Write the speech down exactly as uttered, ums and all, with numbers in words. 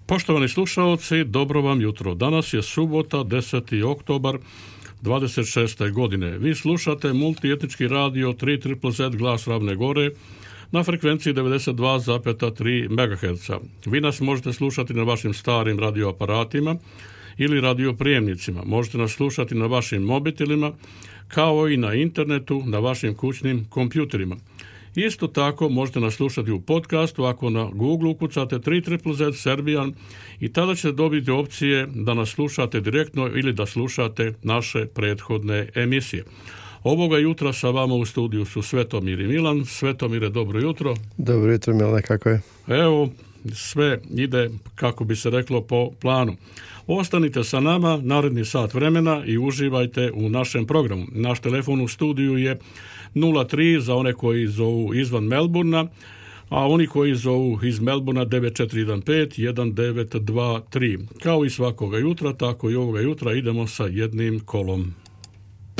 Poštovani slušalci, dobro vam jutro. Danas je subota, deseti oktobar dvadeset šeste. godine. Vi slušate multietnički radio tri zet zet Glas Ravne Gore na frekvenciji devedeset dva zarez tri megaherca. Vi nas možete slušati na vašim starim radioaparatima ili radioprijemnicima. Možete nas slušati na vašim mobitelima, kao i na internetu, na vašim kućnim kompjuterima. Isto tako možete nas slušati u podcastu ako na Google ukucate tri zet zet Serbian i tada ćete dobiti opcije da nas slušate direktno ili da slušate naše prethodne emisije. Ovoga jutra sa vama u studiju su Svetomir i Milan. Svetomire, dobro jutro. Dobro jutro, Milane, kako je? Evo, sve ide, kako bi se reklo, po planu. Ostanite sa nama naredni sat vremena i uživajte u našem programu. Naš telefon u studiju je nula tri za one koji zovu izvan Melburna, a oni koji zovu iz Melburna devet četiri jedan pet jedan devet dva tri. Kao i svakoga jutra, tako i ovoga jutra idemo sa jednim kolom.